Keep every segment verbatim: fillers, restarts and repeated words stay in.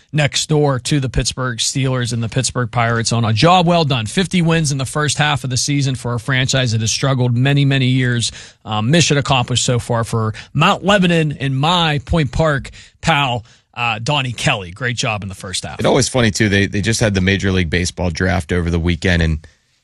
next door to the Pittsburgh Steelers and the Pittsburgh Pirates on a job well done. fifty wins in the first half of the season for a franchise that has struggled many, many years. Um, mission accomplished so far for Mount Lebanon and my Point Park pal, uh, Donnie Kelly. Great job in the first half. It's always funny, too. They they just had the Major League Baseball draft over the weekend, and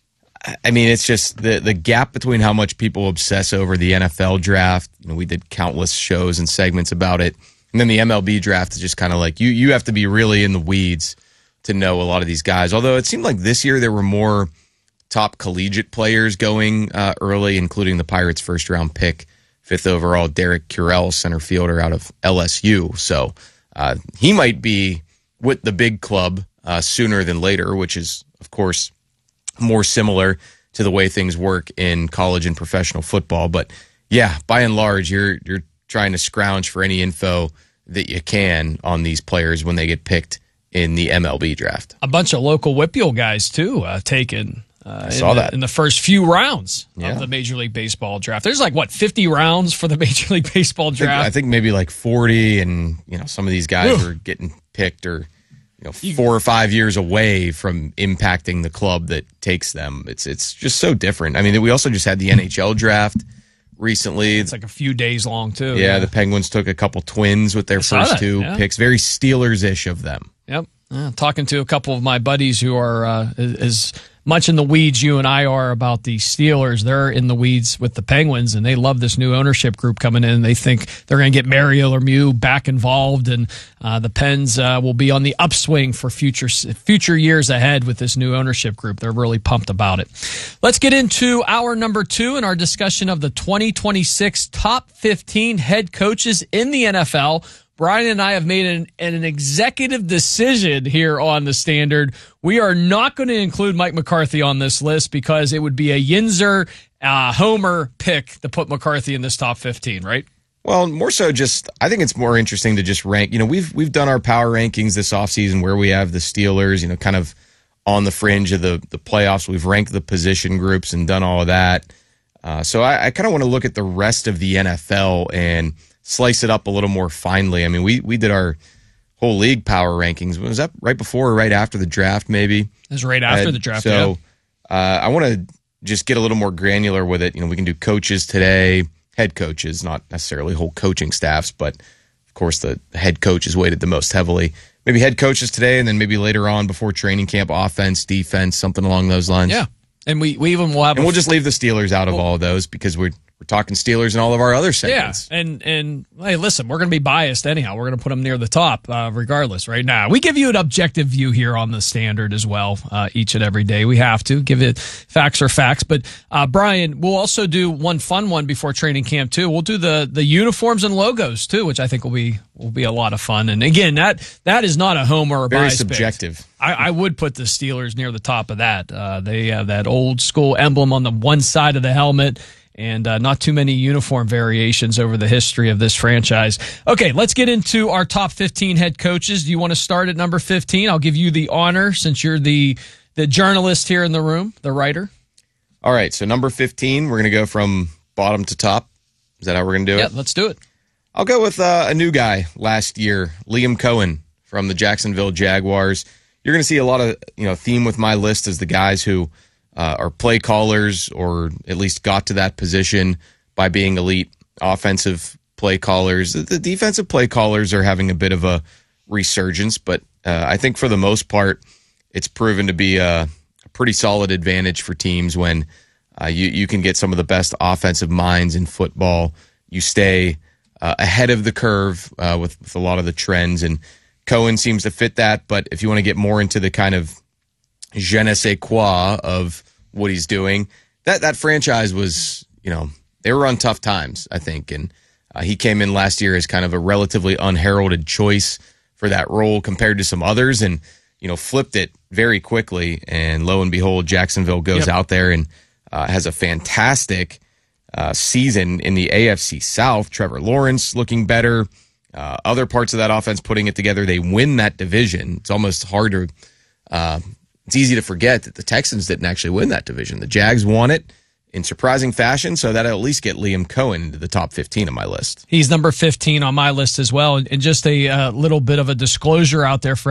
I mean, it's just the the gap between how much people obsess over the N F L draft. You know, we did countless shows and segments about it. And then the M L B draft is just kind of like you you have to be really in the weeds to know a lot of these guys. Although it seemed like this year there were more top collegiate players going uh, early, including the Pirates' first round pick, fifth overall, Derek Curell, center fielder out of L S U. So uh, he might be with the big club uh, sooner than later, which is, of course, more similar to the way things work in college and professional football. But yeah, by and large, you're you're trying to scrounge for any info that you can on these players when they get picked in the M L B draft. A bunch of local Whippeal guys, too, uh, taken uh, I saw in, that. The, in the first few rounds Yeah. of the Major League Baseball draft. There's like, what, fifty rounds for the Major League Baseball I think, draft? I think maybe like forty, and you know some of these guys Whew. are getting picked or you know four or five years away from impacting the club that takes them. It's it's just so different. I mean, we also just had the N H L draft recently. It's like a few days long, too. Yeah, the Penguins took a couple Twins with their saw first that, two yeah. picks. Very Steelers-ish of them. Yep. Uh, talking to a couple of my buddies who are uh, as much in the weeds you and I are about the Steelers. They're in the weeds with the Penguins, and they love this new ownership group coming in. They think they're going to get Mario Lemieux back involved, and uh, the Pens uh, will be on the upswing for future future years ahead with this new ownership group. They're really pumped about it. Let's get into our number two in our discussion of the twenty twenty-six top fifteen head coaches in the N F L. Brian and I have made an, an executive decision here on the Standard. We are not going to include Mike McCarthy on this list because it would be a Yinzer uh, homer pick to put McCarthy in this top fifteen, right? Well, more so just, I think it's more interesting to just rank. You know, we've we've done our power rankings this offseason where we have the Steelers, you know, kind of on the fringe of the, the playoffs. We've ranked the position groups and done all of that. Uh, so I, I kind of want to look at the rest of the N F L and slice it up a little more finely. I mean, we we did our whole league power rankings. Was that right before or right after the draft, maybe? It was right after and the draft, So yeah. uh, I want to just get a little more granular with it. You know, we can do coaches today, head coaches, not necessarily whole coaching staffs, but of course the head coach is weighted the most heavily. Maybe head coaches today, and then maybe later on before training camp, offense, defense, something along those lines. Yeah, and we, we even will have And a we'll just leave the Steelers out of all of those because we're We're talking Steelers and all of our other segments. Yeah, and and hey, listen, we're going to be biased anyhow. We're going to put them near the top, uh, regardless. Right now, we give you an objective view here on the Standard as well, uh, each and every day. We have to give it facts are facts. But uh, Brian, we'll also do one fun one before training camp too. We'll do the the uniforms and logos too, which I think will be will be a lot of fun. And again, that that is not a home or a Very bias subjective. pick. I, I would put the Steelers near the top of that. Uh, they have that old school emblem on the one side of the helmet. And uh, not too many uniform variations over the history of this franchise. Okay, let's get into our top fifteen head coaches. Do you want to start at number fifteen? I'll give you the honor since you're the the journalist here in the room, the writer. All right, so number fifteen, we're going to go from bottom to top. Is that how we're going to do it? Yeah, let's do it. I'll go with uh, a new guy last year, Liam Cohen from the Jacksonville Jaguars. You're going to see a lot of you know theme with my list as the guys who Uh, are play callers or at least got to that position by being elite offensive play callers. The defensive play callers are having a bit of a resurgence, but uh, I think for the most part, it's proven to be a, a pretty solid advantage for teams when uh, you, you can get some of the best offensive minds in football. You stay uh, ahead of the curve uh, with, with a lot of the trends, and Cohen seems to fit that. But if you want to get more into the kind of je ne sais quoi of what he's doing, that that franchise was, you know, they were on tough times, I think. And uh, he came in last year as kind of a relatively unheralded choice for that role compared to some others and, you know, flipped it very quickly. And lo and behold, Jacksonville goes Yep. out there and uh, has a fantastic uh, season in the A F C South. Trevor Lawrence looking better. Uh, other parts of that offense putting it together. They win that division. It's almost hard to... Uh, It's easy to forget that the Texans didn't actually win that division. The Jags won it in surprising fashion, so that'll at least get Liam Cohen into the top fifteen on my list. He's number fifteen on my list as well. And just a uh, little bit of a disclosure out there for